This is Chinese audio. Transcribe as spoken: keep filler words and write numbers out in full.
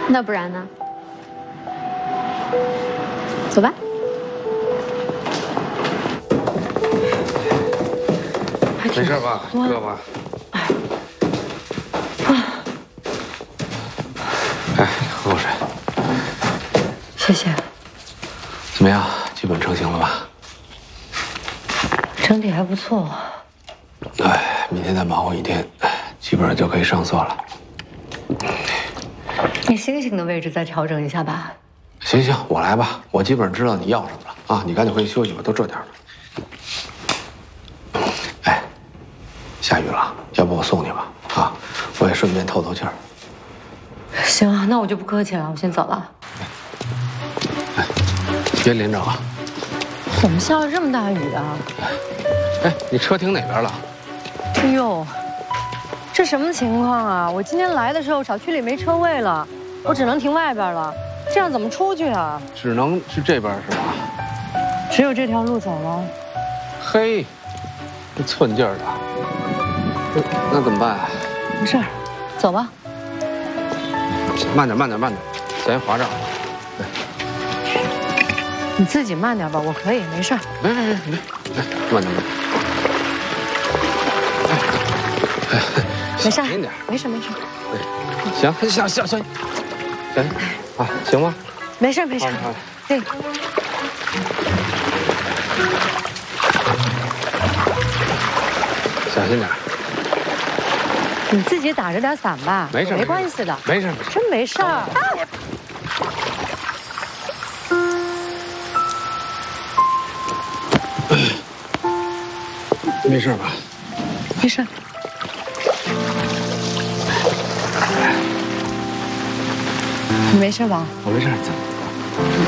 那不然呢？走吧。 没事吧，胳膊？哎，喝口水。 谢谢。 怎么样？基本成型了吧？ 整体还不错。 哎，明天再忙活一天，基本上就可以上色了。 你星星的位置再调整一下吧。 行行，我来吧。我基本上知道你要什么了啊！你赶紧回去休息吧，都这点了。哎，下雨了，要不我送你吧？啊，我也顺便透透气儿。 行，那我就不客气了，我先走了。 哎，别淋着啊！ 怎么下了这么大雨啊？ 哎，你车停哪边了？ 哎呦，这什么情况啊？我今天来的时候小区里没车位了，我只能停外边了。这样怎么出去啊？ 只能是这边是吧？ 只有这条路走了。 嘿，这寸劲儿的。那那怎么办啊？ 没事儿，走吧。 慢点，慢点，慢点，小心划着。对， 你自己慢点吧，我可以，没事儿。 别别别别，哎，慢点慢点。哎，哎， 没事， 小心点， 没事没事。 对，行，行行行，小心啊，行吗？ 没事没事。对。 小心点。 你自己打着点伞吧， 没事， 没关系的， 没事， 真没事儿。 没事吧？ 没事。你没事吧？ 我没事，走。